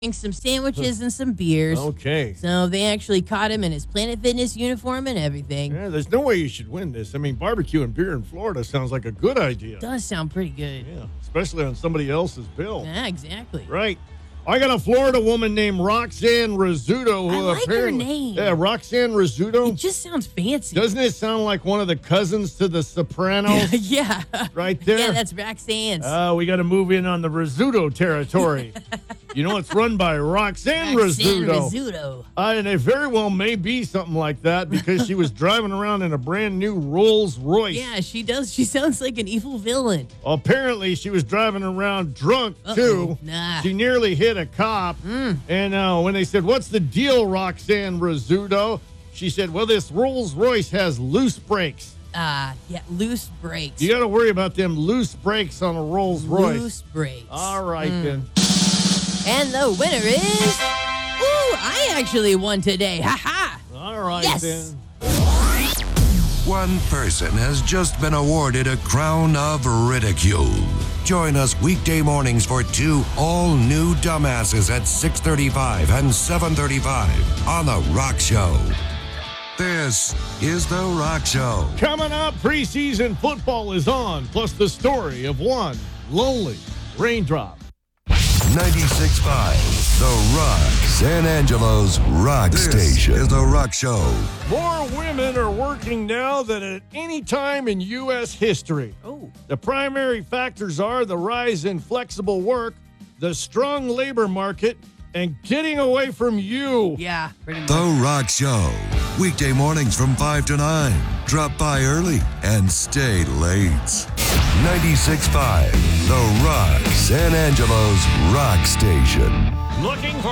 some sandwiches and some beers. Okay. So they actually caught him in his Planet Fitness uniform and everything. Yeah, there's no way you should win this. I mean, barbecue and beer in Florida sounds like a good idea. Does sound pretty good. Yeah, especially on somebody else's bill. Yeah, exactly. Right. I got a Florida woman named Roxanne Rizzuto. Who I like her name. Yeah, Roxanne Rizzuto. It just sounds fancy. Doesn't it sound like one of the cousins to the Sopranos? Yeah. Right there? Yeah, that's Roxanne's. We got to move in on the Rizzuto territory. You know, it's run by Roxanne Rizzuto. And it very well may be something like that because she was driving around in a brand new Rolls Royce. Yeah, she does. She sounds like an evil villain. Apparently, she was driving around drunk, too. Nah. She nearly hit a cop. And when they said, "What's the deal, Roxanne Rizzuto?" she said, "Well, this Rolls Royce has loose brakes." Yeah, loose brakes. You got to worry about them loose brakes on a Rolls Royce. Loose brakes. All right, then. And the winner is... Ooh, I actually won today. Ha-ha. All right, Yes. then. One person has just been awarded a crown of ridicule. Join us weekday mornings for two all-new dumbasses at 6:35 and 7:35 on The Rock Show. This is The Rock Show. Coming up, preseason football is on, plus the story of one lonely raindrop. 96.5, The Rock, San Angelo's Rock Station. This is The Rock Show. More women are working now than at any time in U.S. history. Oh. The primary factors are the rise in flexible work, the strong labor market, and getting away from you. Yeah, pretty much. The Rock Show. Weekday mornings from 5 to 9. Drop by early and stay late. 96.5, The Rock, San Angelo's Rock Station. Looking for